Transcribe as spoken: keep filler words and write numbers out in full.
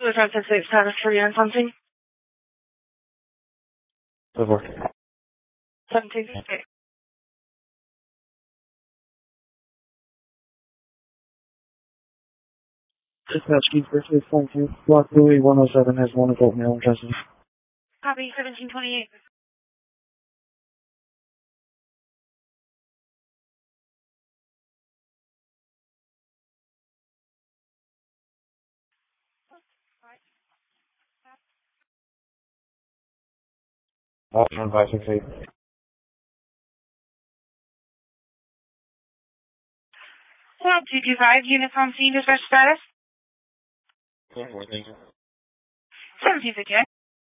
Blue Front ten six, status for you on something. Over. seventeen fifty. Dispatch Keith Griffith, thank you. Block Louis one oh seven has one adult male in custody. Copy seventeen twenty-eight. Option five six eight. Well, two two five, units on scene, dispatch status. One more, thank you. seventeen fifty.